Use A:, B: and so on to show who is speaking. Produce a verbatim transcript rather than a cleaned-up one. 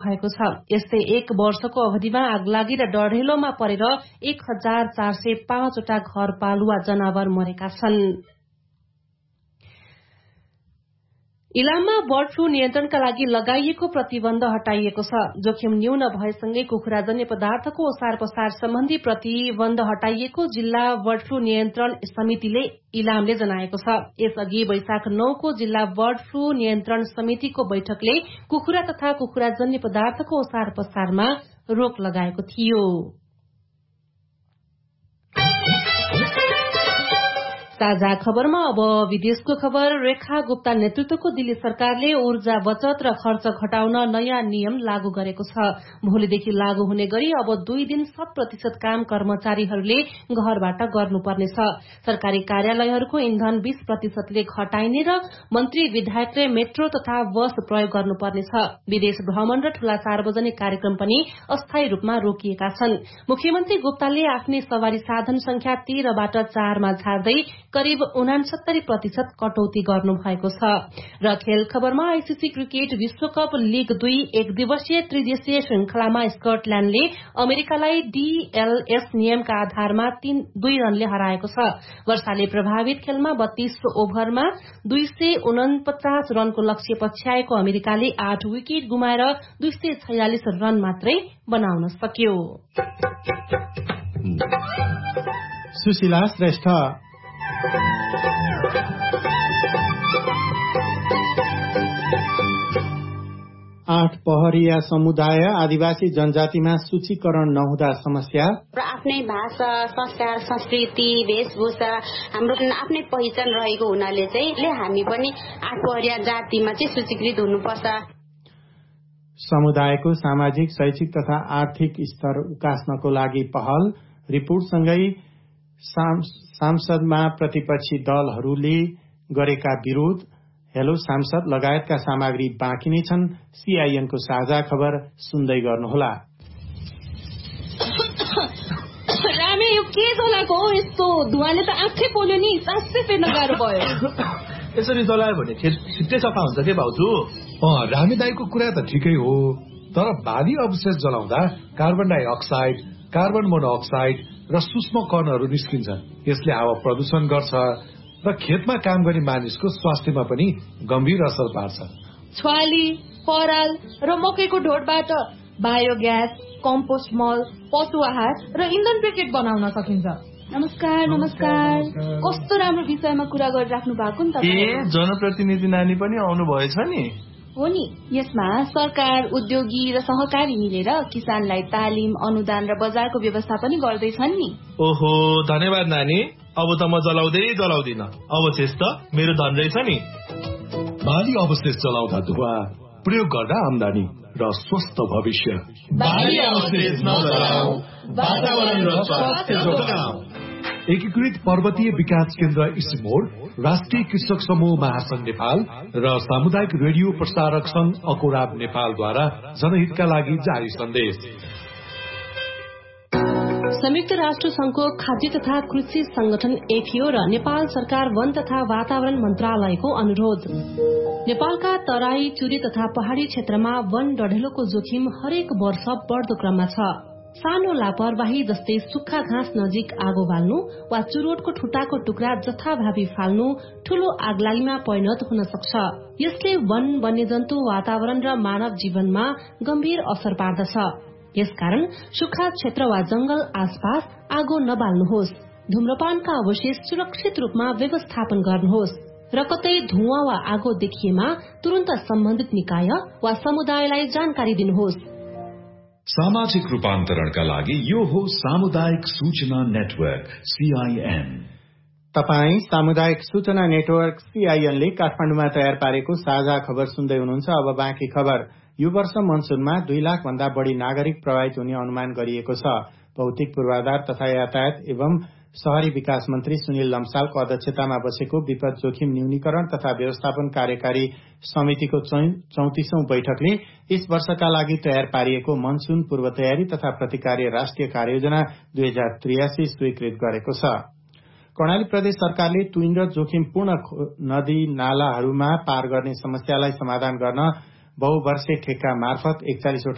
A: भएको छ। यस्तै एक वर्षको अवधिमा आगलागी र डढेलोमा परेर एक हजार चार सय पाँचवटा घरपालुवा जनावर मरेका छन्। इलाममा बर्ड फ्लू नियन्त्रणका लागि लगाइएको प्रतिबन्ध हटाइएको छ। जोखिम न्यून भएसँगै कुखुराजन्य पदार्थको ओसार पसार सम्बन्धी प्रतिबन्ध हटाइएको जिल्ला बर्ड फ्लू नियन्त्रण समितिले इलामले जनाएको छ। यसअघि वैशाख नौ को जिल्ला बर्ड फ्लू नियन्त्रण समितिको बैठकले कुखुरा तथा कुखुराजन्य पदार्थको ओसार पसारमा रोक लगाएको थियो। ताजा खबरमा अब विदेशको खबर। रेखा गुप्ता नेतृत्वको दिल्ली सरकारले ऊर्जा बचत र खर्च घटाउन नयाँ नियम लागू गरेको छ। भोलिदेखि लागू हुने गरी अब दुई दिन शत प्रतिशत काम कर्मचारीहरूले घरबाट गर्नुपर्नेछ। सरकारी कार्यालयहरूको इन्धन बीस प्रतिशतले घटाइने र मन्त्री विधायकले मेट्रो तथा बस प्रयोग गर्नुपर्नेछ। विदेश भ्रमण र ठूला सार्वजनिक कार्यक्रम पनि अस्थायी रूपमा रोकिएका छन्। मुख्यमन्त्री गुप्ताले आफ्नै सवारी साधन संख्या तेह्रबाट चारमा झार्दै करिब उनासत्तरी प्रतिशत कटौती गर्नु भएको छ। र खेल खबरमा आईसीसी क्रिकेट विश्वकप लीग दुई एक दिवसीय त्रिदेशीय श्रृंखलामा स्कटल्याण्डले अमेरिकालाई डीएलएस नियमका आधारमा तीन दुई रनले हराएको छ। वर्षाले प्रभावित खेलमा बत्तीस ओभरमा दुई सय उनपचास रनको लक्ष्य पछ्याएको अमेरिकाले आठ विकेट गुमाएर दुई सय छयालिस रन मात्रै बनाउन सक्यो।
B: सुशीला श्रेष्ठ। आठ पहरिया समुदाय आदिवासी जनजातिमा सूचीकरण नहुँदा समस्या
C: र आफ्नै भाषा, संस्कार, संस्कृति, वेशभूषा हाम्रो आफ्नै पहिचान रहेको हुनाले चाहिँ हामी पनि आठ पहरिया जातिमा चाहिँ सूचीकृत हुनुपर्छ।
B: समुदायको सामाजिक, शैक्षिक तथा आर्थिक स्तर उकास्नको लागि पहल। रिपोर्टसँगै सांसदमा प्रतिपक्षी दलहरूले गरेका विरोध, हेलो सांसद लगायतका सामग्री बाँकी नै छन्। सीआईएनको साझा खबर सुन्दै गर्नुहोला।
D: रामे यो के जलाको हो? यस्तो धुवाले त आँखै पोल्यो नि, सासै फेर्न गाह्रो भयो।
E: यसरी जलायो भने खेत छिट्टै सफा हुन्छ के भाउजू?
F: अँ, रामे दाईको कुरा त ठिकै हो, तर बाली अवशेष जलाउँदा कार्बन डाइअक्साइड, कार्बन मोनोअक्साइड र सूक्ष्म कणहरू निस्किन्छन्। यसले हावा प्रदूषण गर्छ र खेतमा काम गर्ने मानिसको स्वास्थ्यमा पनि गम्भीर असर पार्छ।
D: छ्वाली, पराल र मकैको ढोडबाट बायोग्यास, कम्पोस्ट मल, पशु आहार र इन्धन ब्रिकेट बनाउन सकिन्छ। नमस्कार नमस्कार, कस्तो राम्रो विषयमा कुरा गरिराख्नु भएको नि तपाईँ।
E: ए जनप्रतिनिधि नानी पनि आउनु भएछ नि?
D: हो नि, यसमा सरकार, उद्योगी र सहकारी मिलेर किसानलाई तालिम, अनुदान र बजारको व्यवस्था पनि गर्दैछन् नि।
E: ओहो, धन्यवाद नानी। अब त म जलाउँदै जलाउँदिन, अवशेष त मेरो धन रहेछ नि।
F: बाली अवशेष जलाउँदा धुवा, प्रयोग गर्दा आमदानी र स्वस्थ भविष्य।
E: बाली अवशेष नजलाऊ, वातावरण र स्वास्थ्य जोगाऊ।
F: एकीकृत पर्वतीय विकास केन्द्र इसिमोड, राष्ट्रिय कृषक समूह महासंघ नेपाल र सामुदायिक रेडियो प्रसारक संघ अकोराब नेपालद्वारा जनहितका लागि जारी सन्देश।
A: संयुक्त राष्ट्र संघको खाद्य तथा कृषि संगठन एफिओ र नेपाल सरकार वन तथा वातावरण मन्त्रालयको अनुरोध। नेपालका तराई, चुरी तथा पहाड़ी क्षेत्रमा वन डढेलोको जोखिम हरेक वर्ष बढ्दो क्रममा छ। सानो लापरवाही जस्तै सुक्खा घाँस नजिक आगो बाल्नु वा चुरोटको ठुटाको टुक्रा जथाभावी फाल्नु ठूलो आगलागीमा परिणत हुन सक्छ। यसले वन, वन्यजन्तु, वातावरण र मानव जीवनमा गम्भीर असर पार्दछ। यसकारण सुक्खा क्षेत्र वा जंगल आसपास आगो नबाल्नुहोस्। धूम्रपानका अवशेष सुरक्षित रूपमा व्यवस्थापन गर्नुहोस् र कतै धुवाँ वा आगो देखिएमा तुरन्त सम्बन्धित निकाय वा समुदायलाई जानकारी दिनुहोस्।
G: सामाजिक रूपान्तरणका लागि यो हो सामुदायिक सूचना नेटवर्क सीआईएन।
B: तपाई सामुदायिक सूचना नेटवर्क सीआईएन ले काठमाडौँमा तयार पारेको साझा खबर सुन्दै हुनुहुन्छ। अब बाँकी खबर। यो वर्ष मनसूनमा दुई लाख भन्दा बढ़ी नागरिक प्रभावित हुने अनुमान गरिएको छ। भौतिक पूर्वाधार तथा यातायात एवं शहरी विकास मन्त्री सुनिल लम्सालको अध्यक्षतामा बसेको विपद जोखिम न्यूनीकरण तथा व्यवस्थापन कार्यकारी समितिको चौतिसौं बैठकले यस वर्षका लागि तयार पारिएको मनसून पूर्व तयारी तथा प्रतिकार्य राष्ट्रिय कार्ययोजना दुई हजार त्रियासी स्वीकृत गरेको छ। कर्णाली प्रदेश सरकारले तुइन र जोखिमपूर्ण नदी नालाहरूमा पार गर्ने समस्यालाई समाधान गर्न बहुवर्षे ठेक्का मार्फत एकचालिस